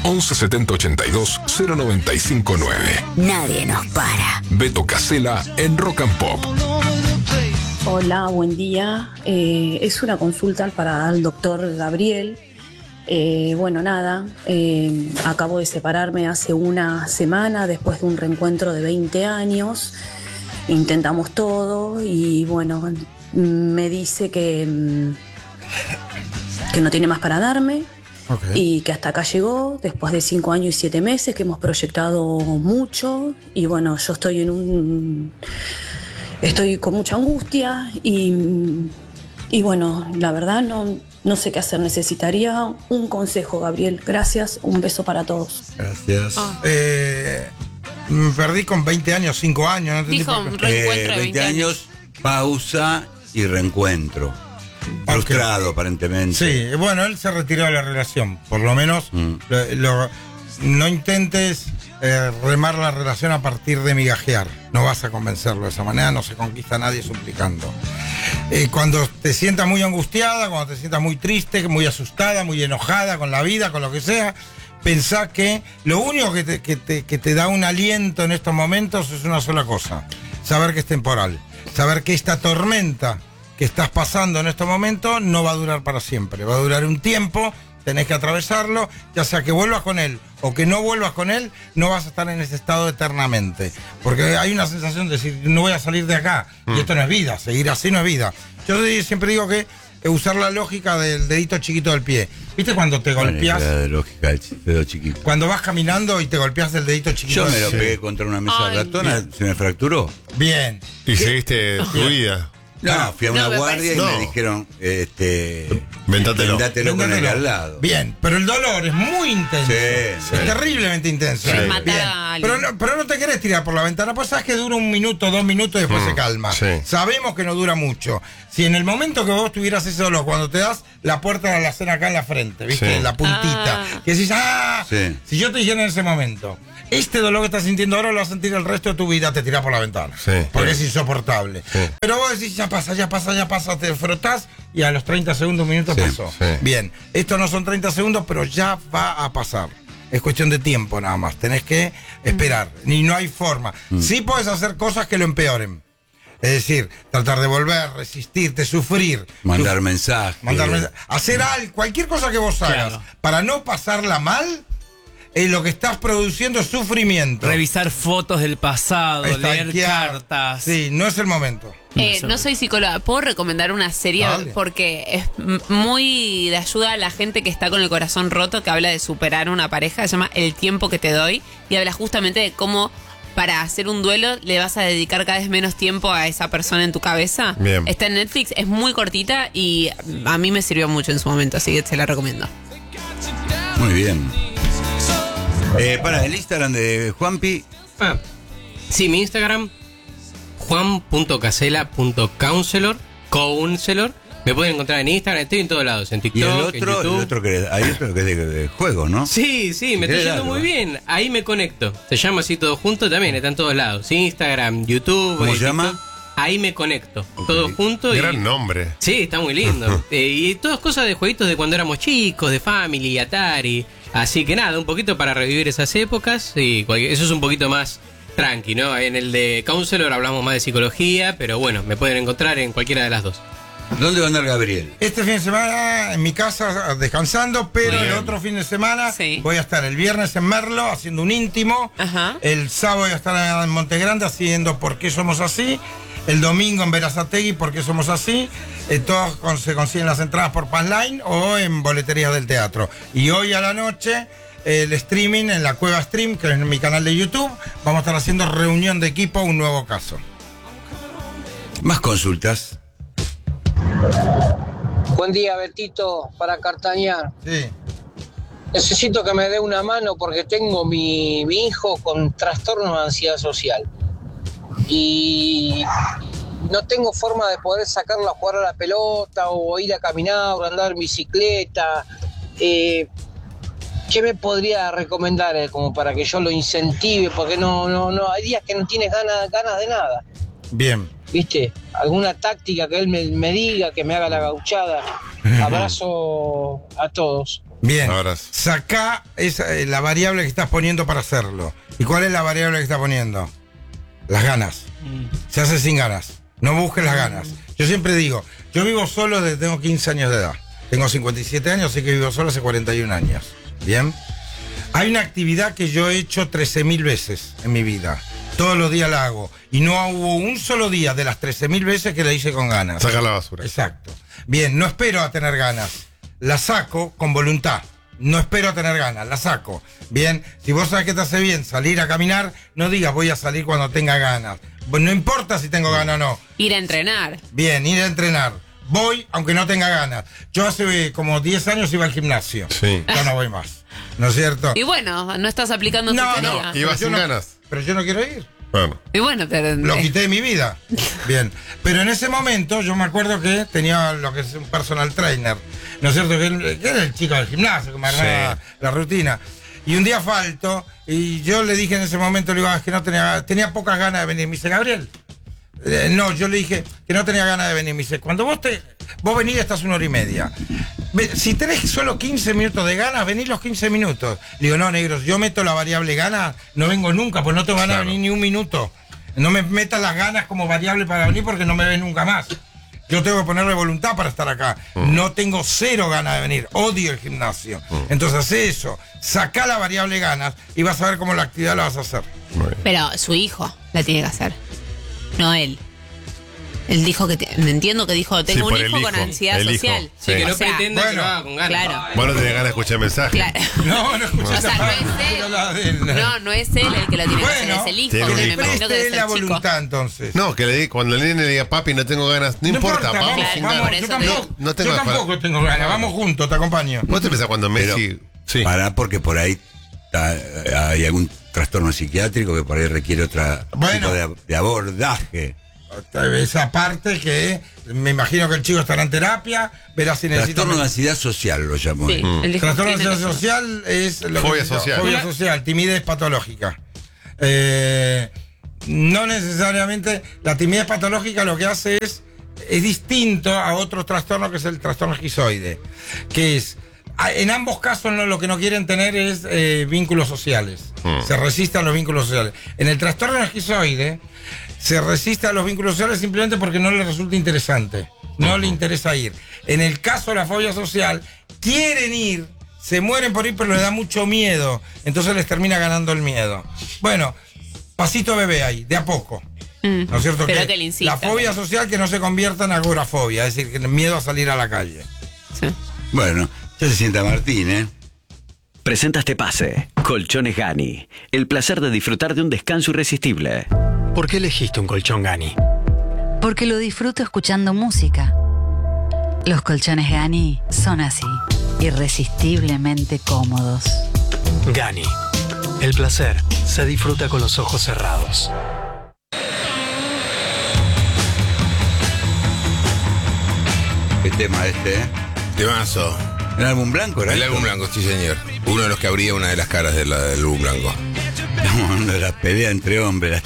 11 70 82 0959. Nadie nos para. Beto Casella en Rock and Pop. Hola, buen día. Es una consulta para el doctor Gabriel. Bueno, nada, acabo de separarme hace una semana después de un reencuentro de 20 años. Intentamos todo y bueno, me dice que no tiene más para darme. Okay. Y que hasta acá llegó después de 5 años y 7 meses, que hemos proyectado mucho y bueno, yo estoy con mucha angustia y bueno, la verdad no sé qué hacer, necesitaría un consejo, Gabriel. Gracias, un beso para todos. Gracias. Me perdí con 20 años, 5 años. ¿No? Dijo un reencuentro de 20 años. Pausa y reencuentro. Frustrado, aparentemente. Sí, bueno, él se retiró de la relación. Por lo menos no intentes remar la relación a partir de migajear. No vas a convencerlo de esa manera, no se conquista a nadie suplicando. Cuando te sientas muy angustiada, cuando te sientas muy triste, muy asustada, muy enojada con la vida, con lo que sea, pensá que lo único que te da un aliento en estos momentos es una sola cosa: saber que es temporal, saber que esta tormenta que estás pasando en estos momentos no va a durar para siempre, va a durar un tiempo, tenés que atravesarlo, ya sea que vuelvas con él o que no vuelvas con él, no vas a estar en ese estado eternamente, porque hay una sensación de decir, no voy a salir de acá, y esto no es vida, seguir así no es vida. Yo siempre digo que usar la lógica del dedito chiquito del pie. ¿Viste cuando te golpeás? La lógica del dedo chiquito. Cuando vas caminando y te golpeas el dedito chiquito. Yo me lo pegué contra una mesa ratona, se me fracturó. Bien. Y seguiste tu vida. No, fui a una guardia y me dijeron, vendátelo con el de al lado. Bien, pero el dolor es muy intenso. Sí, es terriblemente intenso. Sí. Pero no te querés tirar por la ventana, pues sabes que dura 1 minuto, 2 minutos y después se calma. Sí. Sabemos que no dura mucho. Si en el momento que vos tuvieras ese dolor, cuando te das la puerta de la cena acá en la frente, ¿viste? Sí. La puntita. Que decís, Sí. Si yo te dijera en ese momento, este dolor que estás sintiendo ahora lo vas a sentir el resto de tu vida, te tirás por la ventana. Sí. Porque es insoportable. Sí. Pero vos decís, ya pasa, te frotás y a los 30 segundos, un minuto pasó. Sí. Bien, esto no son 30 segundos, pero ya va a pasar. Es cuestión de tiempo nada más, tenés que esperar. Ni no hay forma. Sí podés hacer cosas que lo empeoren. Es decir, tratar de volver, resistirte, sufrir. Mandar mensajes. Hacer algo, cualquier cosa que vos hagas para no pasarla mal, lo que estás produciendo es sufrimiento. Revisar fotos del pasado, leer cartas. Sí, no es el momento. No soy psicóloga, ¿puedo recomendar una serie? Dale. Porque es muy de ayuda a la gente que está con el corazón roto, que habla de superar una pareja, se llama El tiempo que te doy, y habla justamente de cómo para hacer un duelo le vas a dedicar cada vez menos tiempo a esa persona en tu cabeza. Bien. Está en Netflix, es muy cortita y a mí me sirvió mucho en su momento, así que se la recomiendo. Muy bien. Para el Instagram de Juanpi. Sí, mi Instagram, juan.casella.counselor. Me pueden encontrar en Instagram, estoy en todos lados, en TikTok, Y el en otro YouTube. hay otro que es de juego, ¿no? Sí, me está yendo largo, muy bien. Ahí me conecto. Se llama así todo junto, también está en todos lados. Instagram, YouTube. ¿Cómo se TikTok. llama? Ahí me conecto. Ok. Todo junto. Gran nombre. Sí, está muy lindo. Y todas cosas de jueguitos de cuando éramos chicos, de Family, Atari. Así que nada, un poquito para revivir esas épocas. Y eso es un poquito más tranqui, ¿no? En el de Counselor hablamos más de psicología, pero bueno, me pueden encontrar en cualquiera de las dos. ¿Dónde va a andar Gabriel? Este fin de semana en mi casa descansando, pero Bien. el otro fin de semana Sí. voy a estar el viernes en Merlo haciendo un íntimo. Ajá. El sábado voy a estar en Montegrande haciendo ¿Por qué somos así? El domingo en Berazategui, ¿Por qué somos así? Todos se consiguen las entradas por Passline o en boleterías del teatro. Y hoy a la noche el streaming en la Cueva Stream, que es mi canal de YouTube, vamos a estar haciendo reunión de equipo, un nuevo caso. Más consultas. Buen día, Betito, para Cartañar. Sí. Necesito que me dé una mano porque tengo mi hijo con trastorno de ansiedad social. Y no tengo forma de poder sacarlo a jugar a la pelota o ir a caminar o andar en bicicleta. ¿Qué me podría recomendar como para que yo lo incentive? Porque no hay días que no tienes ganas de nada. Bien. ¿Viste? Alguna táctica que él me diga, que me haga la gauchada. Abrazo a todos. Bien, Ahora. sacá la variable que estás poniendo para hacerlo. ¿Y cuál es la variable que estás poniendo? Las ganas. Se hace sin ganas. No busques las ganas. Yo siempre digo, yo vivo solo desde que tengo 15 años de edad. Tengo 57 años, así que vivo solo hace 41 años. Bien. Hay una actividad que yo he hecho 13.000 veces en mi vida. Todos los días la hago. Y no hubo un solo día de las 13.000 veces que la hice con ganas. Sacar la basura. Exacto. Bien, no espero a tener ganas. La saco con voluntad. No espero a tener ganas, la saco. Bien, si vos sabés que te hace bien salir a caminar, no digas voy a salir cuando tenga ganas. No importa si tengo ganas o no. Ir a entrenar. Bien, ir a entrenar. Voy aunque no tenga ganas. Yo hace como 10 años iba al gimnasio. Sí. Ya no voy más. ¿No es cierto? Y bueno, no estás aplicando tu teoría. no, iba Pero yo sin ganas. Pero yo no quiero ir. Bueno. Y bueno, pero... Lo quité de mi vida. Bien. Pero en ese momento yo me acuerdo que tenía lo que es un personal trainer. ¿No es cierto? Que era el chico del gimnasio, que me armaba la rutina. Y un día falto, y yo le dije en ese momento, le digo, es que no tenía pocas ganas de venir. Me dice, Gabriel. No, yo le dije que no tenía ganas de venir. Me dice, cuando vos venís estás 1 hora y media. Si tenés solo 15 minutos de ganas, venís los 15 minutos. Le digo, no, negros, yo meto la variable ganas, no vengo nunca, pues no tengo ganas de venir ni un minuto. No me metas las ganas como variable para venir porque no me ves nunca más. Yo tengo que ponerle voluntad para estar acá. No tengo 0 ganas de venir. Odio el gimnasio. Entonces hace eso. Sacá la variable ganas y vas a ver cómo la actividad la vas a hacer. Pero su hijo la tiene que hacer. No él. Él dijo que... entiendo que dijo, tengo un por el hijo con hijo, ansiedad el hijo. social. Sí, que O no sea, pretenda que bueno, lo haga con ganas. Claro. Vos no tenés ganas de escuchar el mensaje. Claro. No escuché O sea, esa no parte, es pero la de él. él. No es él el que lo tiene que hacer, Bueno, es el hijo. tiene un Que me hijo. imagino que Preste es la el chico. voluntad entonces. No, que le diga, cuando el nene le diga, papi, no tengo ganas. No importa, vamos Claro, sin vamos, ganas. por eso yo tampoco, te- no tengo yo ganas. tampoco tengo ganas. Vamos juntos, te acompaño. ¿Vos te pensás cuando Messi... Sí. Pará, porque por ahí hay algún trastorno psiquiátrico que por ahí requiere otro Bueno. tipo de abordaje. Esa parte que me imagino que el chico estará en terapia, verá si necesita... Trastorno de ansiedad social lo llamó. Sí, él. él dijo, Trastorno de tiene ansiedad razón. social es lo Fobia que social. Fobia social, timidez patológica. No necesariamente la timidez patológica lo que hace es distinto a otro trastorno que es el trastorno esquizoide, que es en ambos casos lo que no quieren tener es vínculos sociales. Se resiste a los vínculos sociales. En el trastorno esquizoide se resiste a los vínculos sociales simplemente porque no le resulta interesante. No le interesa ir. En el caso de la fobia social, quieren ir, se mueren por ir, pero les da mucho miedo. Entonces les termina ganando el miedo. Bueno, pasito bebé ahí, de a poco. ¿No es cierto? Pero que le insista. La fobia social que no se convierta en agorafobia, es decir, que el miedo a salir a la calle. Sí. Bueno, ya se sienta Martín, ¿eh? Presenta este pase. Colchones Gani. El placer de disfrutar de un descanso irresistible. ¿Por qué elegiste un colchón Gani? Porque lo disfruto escuchando música. Los colchones Gani son así, irresistiblemente cómodos. Gani. El placer se disfruta con los ojos cerrados. ¿Qué tema este, eh? Temazo. ¿El álbum blanco era El esto? álbum blanco, sí señor. Uno de los que abría una de las caras del álbum blanco. Estamos hablando de la pelea entre hombres.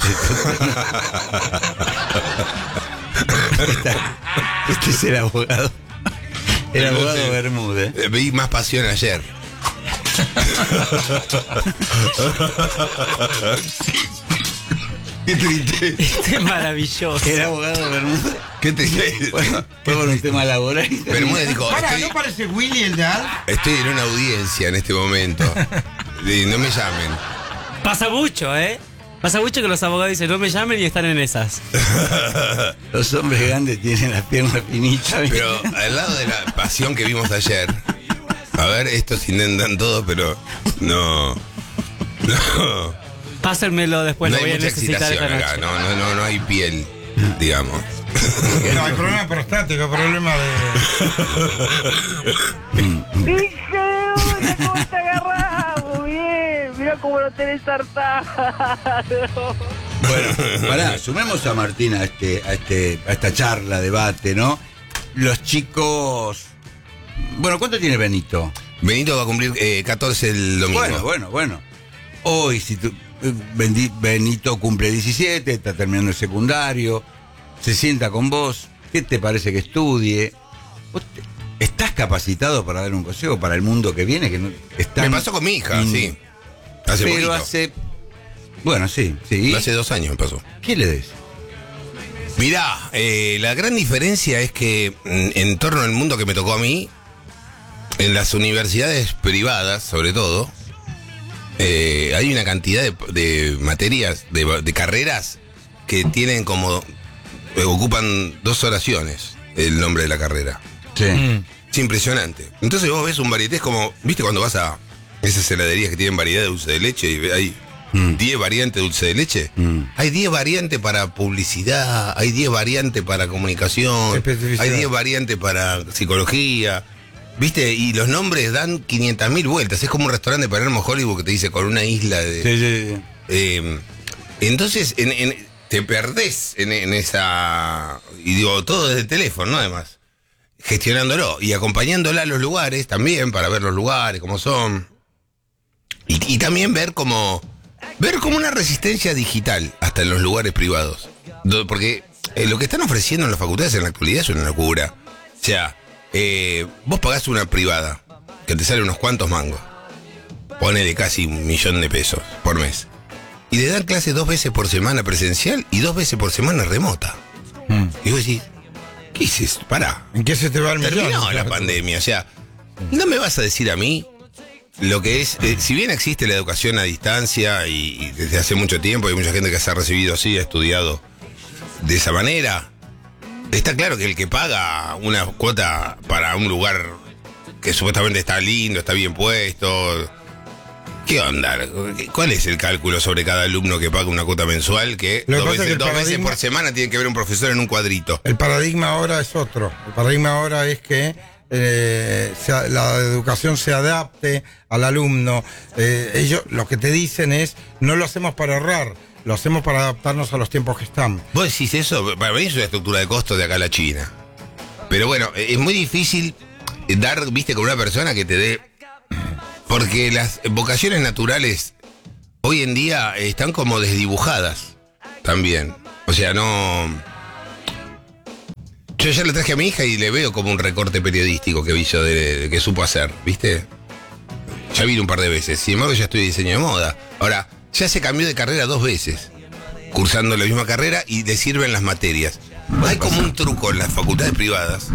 Este es el abogado. El abogado Bermúdez. Vi Más Pasión ayer. Qué triste. Este es maravilloso. El abogado Bermúdez. ¿Qué te Bueno, fue por un tema laboral. Bermúdez dijo, Para, ¿no parece Willy el de Al? estoy en una audiencia en este momento. Y no me llamen. Pasa mucho, ¿eh? Pasa mucho que los abogados dicen no me llamen y están en esas. Los hombres grandes tienen las piernas finitas. Pero al lado de la pasión que vimos ayer, a ver, estos intentan todo, pero no. Pásenmelo después, No lo hay voy a mucha necesitar excitación esta acá, noche. no hay piel, digamos. No, hay problema prostático, problema de... Dije, ¿cómo te agarramos? Bien, mira cómo lo tenés hartado. Bueno, pará, sumemos a Martín a esta charla, debate, ¿no? Los chicos... Bueno, ¿cuánto tiene Benito? Benito va a cumplir 14 el domingo. Bueno. Hoy, si Benito cumple 17, está terminando el secundario, se sienta con vos, ¿qué te parece que estudie? ¿Estás capacitado para dar un consejo para el mundo que viene? Que no, Me pasó con mi hija, sí. Hace pero poquito. hace... Bueno, sí. Hace 2 años me pasó. ¿Qué le des? Mirá, la gran diferencia es que en torno al mundo que me tocó a mí, en las universidades privadas, sobre todo, hay una cantidad de materias, de carreras que tienen como... ocupan 2 oraciones el nombre de la carrera. Sí. Es impresionante. Entonces vos ves un varieté, es como, ¿viste cuando vas a esas heladerías que tienen variedad de dulce de leche y hay 10 variantes de dulce de leche? Hay 10 variantes para publicidad, hay 10 variantes para comunicación, hay 10 variantes para psicología, ¿viste? Y los nombres dan 500.000 vueltas. Es como un restaurante de Palermo Hollywood que te dice con una isla de... Entonces, te perdés en esa... Y digo, todo desde el teléfono, ¿no? Además, gestionándolo y acompañándola a los lugares también, para ver los lugares, cómo son. Y también ver como una resistencia digital hasta en los lugares privados. Porque lo que están ofreciendo en las facultades en la actualidad es una locura. O sea, vos pagás una privada que te sale unos cuantos mangos. Ponele casi 1 millón de pesos por mes. Y le dan clases 2 veces por semana presencial y 2 veces por semana remota. Y vos decís, ¿qué hiciste? Pará. ¿En qué se te va el millón? Terminó la pandemia, o sea, no me vas a decir a mí lo que es, si bien existe la educación a distancia y desde hace mucho tiempo hay mucha gente que se ha recibido así, ha estudiado de esa manera, está claro que el que paga una cuota para un lugar que supuestamente está lindo, está bien puesto, ¿qué onda? ¿Cuál es el cálculo sobre cada alumno que paga una cuota mensual que Lo que 2 veces por semana tiene que ver un profesor en un cuadrito? El paradigma ahora es otro. El paradigma ahora es que la educación se adapte al alumno. Ellos lo que te dicen es, no lo hacemos para ahorrar, lo hacemos para adaptarnos a los tiempos que están. Vos decís eso, para mí es una estructura de costos de acá a la China. Pero bueno, es muy difícil dar, viste, con una persona que te dé... Porque las vocaciones naturales hoy en día están como desdibujadas también. O sea, no... Yo ya le traje a mi hija y le veo como un recorte periodístico que hizo que supo hacer, ¿viste? Ya vino un par de veces. Sin embargo, ya estoy en diseño de moda. Ahora, ya se cambió de carrera 2 veces, cursando la misma carrera y le sirven las materias. Hay como un truco en las facultades privadas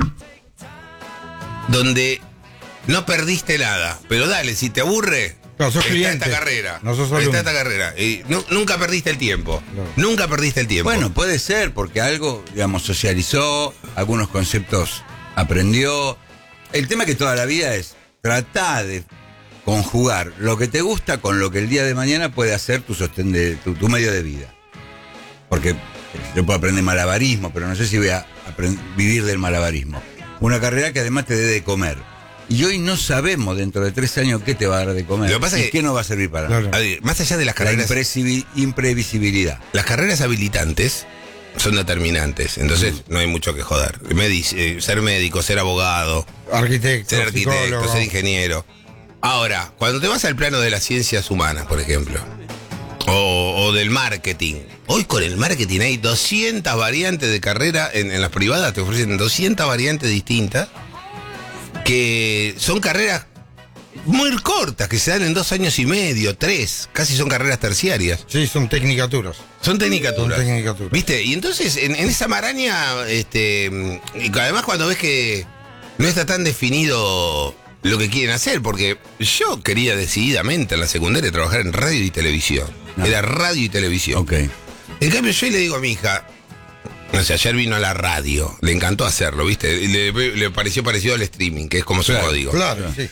donde no perdiste nada, pero dale, si te aburre, no, sos está cliente. esta carrera. No sos está alumno. esta carrera. Y nunca perdiste el tiempo. No. Nunca perdiste el tiempo. Bueno, puede ser, porque algo, digamos, socializó, algunos conceptos aprendió. El tema que toda la vida es tratar de conjugar lo que te gusta con lo que el día de mañana puede hacer tu sostén de tu medio de vida. Porque yo puedo aprender malabarismo, pero no sé si voy a vivir del malabarismo. Una carrera que además te dé de comer. Y hoy no sabemos dentro de 3 años qué te va a dar de comer. Lo que pasa y es que, qué no va a servir para nada. a ver, más allá de las carreras, La imprevisibilidad. las carreras habilitantes son determinantes. Entonces no hay mucho que joder. Ser médico, ser abogado, Arquitecto, ser arquitecto, psicólogo. ser ingeniero. Ahora, cuando te vas al plano de las ciencias humanas, por ejemplo, o del marketing, hoy con el marketing hay 200 variantes de carrera. En las privadas te ofrecen 200 variantes distintas, que son carreras muy cortas, que se dan en 2 años y medio, 3, casi son carreras terciarias. Sí, son tecnicaturas. Son tecnicaturas. Son tecnicaturas. ¿Viste? Y entonces, en esa maraña, y además cuando ves que no está tan definido lo que quieren hacer, porque yo quería decididamente en la secundaria trabajar en radio y televisión. Era radio y televisión. Ok. En cambio, yo le digo a mi hija, no sé, ayer vino a la radio, le encantó hacerlo, ¿viste? Y le pareció parecido al streaming, que es como su código. Claro, sí.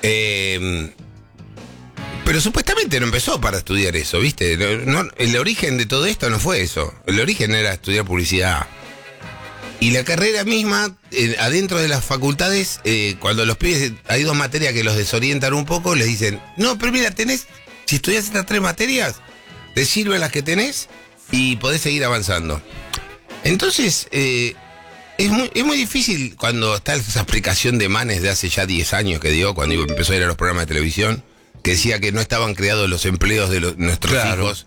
Pero supuestamente no empezó para estudiar eso, ¿viste? El origen de todo esto no fue eso. El origen era estudiar publicidad. Y la carrera misma, adentro de las facultades, cuando los pibes, hay 2 materias que los desorientan un poco, les dicen, no, pero mira, si estudias estas 3 materias, te sirven las que tenés y podés seguir avanzando. Entonces, es muy difícil cuando está esa explicación de Manes de hace ya 10 años que dio, cuando empezó a ir a los programas de televisión, que decía que no estaban creados los empleos de nuestros hijos,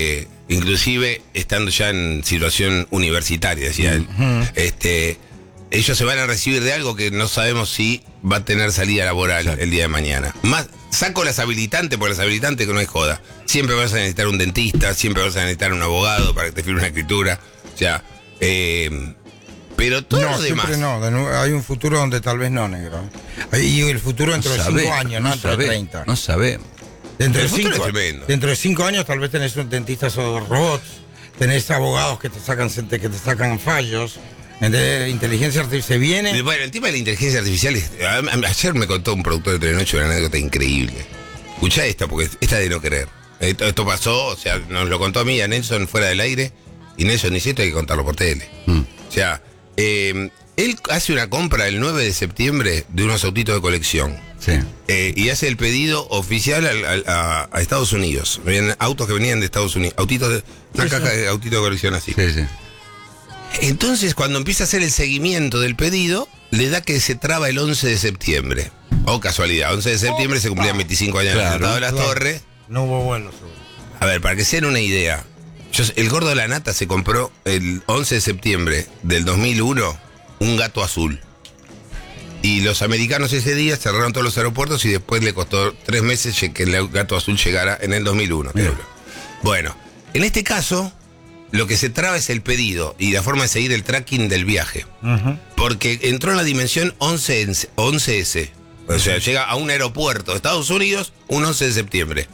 inclusive estando ya en situación universitaria, decía él. ellos se van a recibir de algo que no sabemos si va a tener salida laboral el día de mañana. Más, saco las habilitantes, porque las habilitantes que no es joda. Siempre vas a necesitar un dentista, siempre vas a necesitar un abogado para que te firme una escritura. O sea, pero todo lo demás. Siempre no, hay un futuro donde tal vez no, negro. Y el futuro dentro de 5 años, no dentro de 30. No sabemos. Dentro de 5 años tal vez tenés un dentista sobre robots, tenés abogados que te sacan fallos. Inteligencia artificial viene. Bueno, el tema de la inteligencia artificial ayer me contó un productor de Telenoche una anécdota increíble. Escuchá esta, porque esta de no querer. Esto pasó, o sea, nos lo contó a mí y a Nelson fuera del aire, y Nelson dice esto hay que contarlo por tele. O sea, él hace una compra el 9 de septiembre de unos autitos de colección. Sí. Y hace el pedido oficial a Estados Unidos. Autos que venían de Estados Unidos. Una caja de autitos de colección así. Sí, sí. Entonces, cuando empieza a hacer el seguimiento del pedido, le da que se traba el 11 de septiembre. Oh, casualidad. 11 de septiembre se cumplían 25 años del atentado de las Torres. No hubo vuelo, seguro. A ver, para que se den una idea. El Gordo de la Nata se compró el 11 de septiembre del 2001 un gato azul. Y los americanos ese día cerraron todos los aeropuertos y después le costó 3 meses que el gato azul llegara en el 2001. Bueno, en este caso, lo que se traba es el pedido y la forma de seguir el tracking del viaje. Porque entró en la dimensión 11S. O sea, llega a un aeropuerto de Estados Unidos un 11 de septiembre.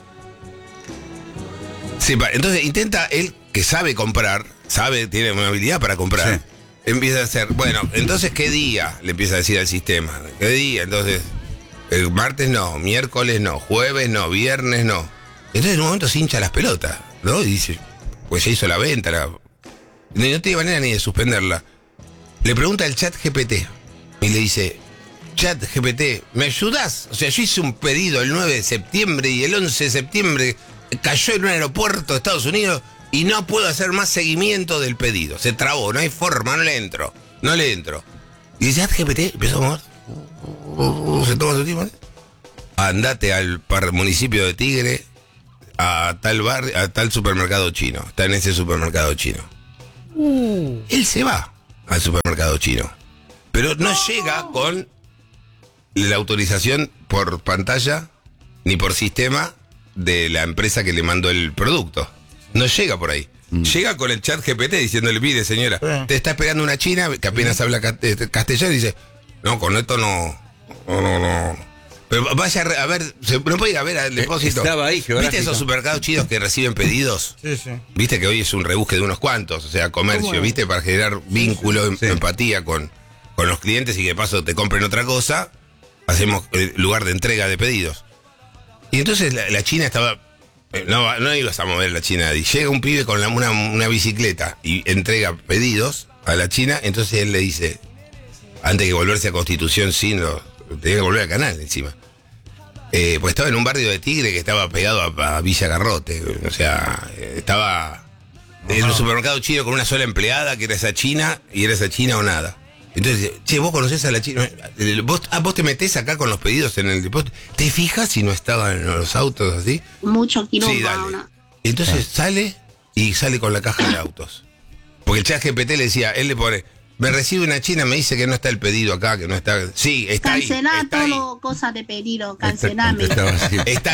Sí, entonces intenta él, que sabe comprar, tiene una habilidad para comprar. Sí. Empieza a hacer, bueno, entonces ¿qué día? Le empieza a decir al sistema. ¿Qué día? Entonces, el martes no, miércoles no, jueves no, viernes no. Entonces en un momento se hincha las pelotas, ¿no? Y dice, pues ya hizo la venta, no tiene manera ni de suspenderla. Le pregunta al chat GPT y le dice, chat GPT, ¿me ayudás? O sea, yo hice un pedido el 9 de septiembre y el 11 de septiembre cayó en un aeropuerto de Estados Unidos y no puedo hacer más seguimiento del pedido. Se trabó, no hay forma, no le entro. Y dice, chat GPT, empezó a mover. Se toma su tiempo. Andate al municipio de Tigre, a tal barrio, a tal supermercado chino. Está en ese supermercado chino. Él se va al supermercado chino, pero no llega con la autorización por pantalla ni por sistema de la empresa que le mandó el producto. No llega por ahí. Llega con el chat GPT diciéndole, mire señora, te está esperando una china que apenas habla castellano y dice, no, con esto no. Pero vaya a ver, no puede ir a ver al depósito. Estaba ahí, ¿viste esos supermercados chinos que reciben pedidos? Sí, sí. Viste que hoy es un rebusque de unos cuantos, o sea, comercio, ¿viste? Para generar vínculo, empatía con los clientes y que de paso te compren otra cosa, hacemos lugar de entrega de pedidos. Y entonces la China estaba... No ibas a mover la China. Y llega un pibe con una bicicleta y entrega pedidos a la China, entonces él le dice, antes que volverse a Constitución tenía que volver al canal encima. Pues estaba en un barrio de Tigre que estaba pegado a Villa Garrote. O sea, estaba en un supermercado chino con una sola empleada que era esa china, y era esa china o nada. Entonces, che, vos conocés a la china. Vos te metés acá con los pedidos en el depósito. ¿Te fijas si no estaban en los autos así? Mucho quilombo. Sí, dale. Entonces sale con la caja de autos. Porque el chat GPT le decía, él le pone, me recibe una china, me dice que no está el pedido acá, que no está. Sí, está ahí. Cancelar todo cosas de pedido, cancelarme. Está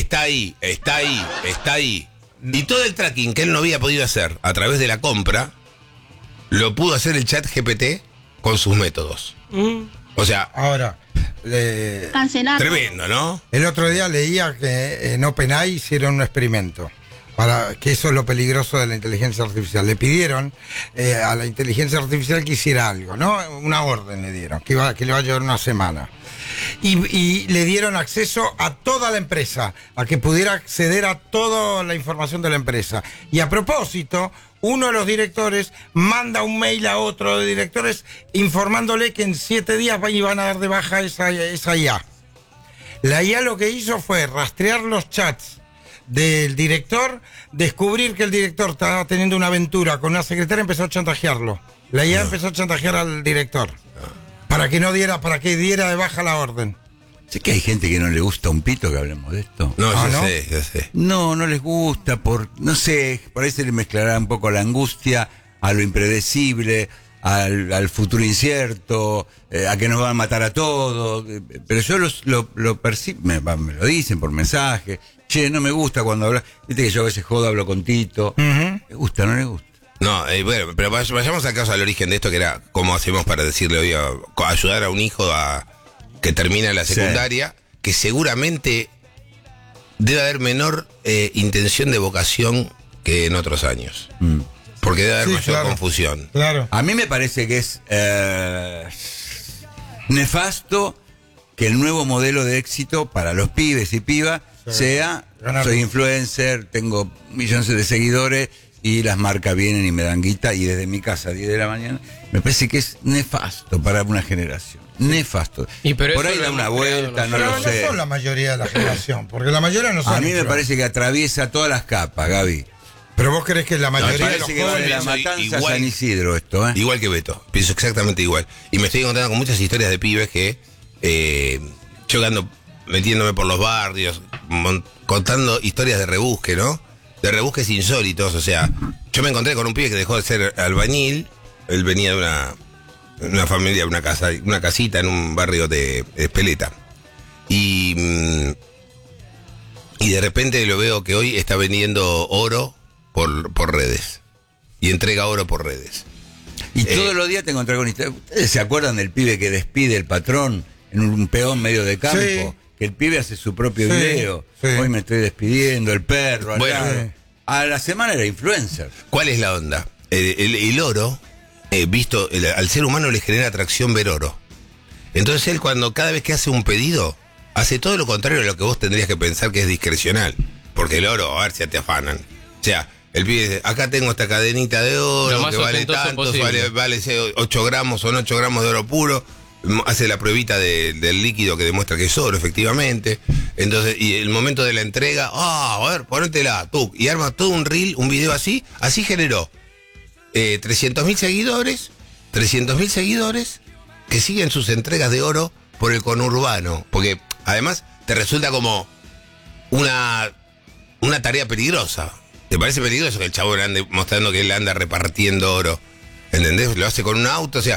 ahí. Y todo el tracking que él no había podido hacer a través de la compra, lo pudo hacer el chat GPT con sus métodos. O sea, ahora, cancelar. Tremendo, ¿no? El otro día leía que en OpenAI hicieron un experimento. Para que eso es lo peligroso de la inteligencia artificial. Le pidieron a la inteligencia artificial que hiciera algo, ¿no? Una orden le dieron, que le va a llevar una semana. Y le dieron acceso a toda la empresa, a que pudiera acceder a toda la información de la empresa. Y a propósito, uno de los directores manda un mail a otro de directores informándole que en 7 días iban a dar de baja esa IA. La IA lo que hizo fue rastrear los chats del director, descubrir que el director estaba teniendo una aventura con una secretaria, empezó a chantajearlo. La IA empezó a chantajear al director para que diera de baja la orden. Sé que hay gente que no le gusta un pito que hablemos de esto. No, yo sé. No les gusta no sé, por ahí se le mezclará un poco la angustia a lo impredecible, al futuro incierto, a que nos van a matar a todos. Pero yo lo percibo, me lo dicen por mensaje. Che, no me gusta cuando hablas. Viste que yo a veces jodo, hablo con Tito. ¿Le gusta, no le gusta? No, bueno, pero vayamos al caso, al origen de esto, que era cómo hacemos para decirle hoy ayudar a un hijo que termina la secundaria, que seguramente debe haber menor intención de vocación que en otros años. Porque debe haber mayor confusión. Claro. A mí me parece que es nefasto que el nuevo modelo de éxito para los pibes y pibas sea: soy influencer, tengo millones de seguidores y las marcas vienen y me dan guita, y desde mi casa a 10 de la mañana. Me parece que es nefasto para una generación. Nefasto. Por ahí da una vuelta, no lo sé. No son la mayoría de la generación, porque la mayoría no son. A mí me parece que atraviesa todas las capas, Gaby. Pero vos crees que la mayoría de los que va de la Matanza a San Isidro esto, Igual que Beto, pienso exactamente igual. Y me estoy encontrando con muchas historias de pibes que yo ando metiéndome por los barrios, contando historias de rebusque, ¿no? De rebusques insólitos. O sea, yo me encontré con un pibe que dejó de ser albañil. Él venía de una familia, una casita en un barrio de Espeleta. Y de repente lo veo que hoy está vendiendo oro por redes. Y entrega oro por redes. Y todos los días te encontré con historias. ¿Ustedes se acuerdan del pibe que despide el patrón en un peón medio de campo? Sí. Que el pibe hace su propio video. Sí. Hoy me estoy despidiendo, el perro. Bueno, a la semana era influencer. ¿Cuál es la onda? El oro, al ser humano le genera atracción ver oro. Entonces él, cada vez que hace un pedido, hace todo lo contrario a lo que vos tendrías que pensar que es discrecional. Porque el oro, a ver si te afanan. O sea, el pibe dice: acá tengo esta cadenita de oro que vale tanto, vale 8 gramos, son 8 gramos de oro puro. Hace la pruebita del líquido que demuestra que es oro, efectivamente. Entonces, y el momento de la entrega, a ver, ponétela, tú. Y arma todo un reel, un video así. Así generó 300.000 seguidores. 300.000 seguidores que siguen sus entregas de oro por el conurbano. Porque además te resulta como una tarea peligrosa. ¿Te parece peligroso que el chabón ande mostrando que él anda repartiendo oro? ¿Entendés? Lo hace con un auto, o sea,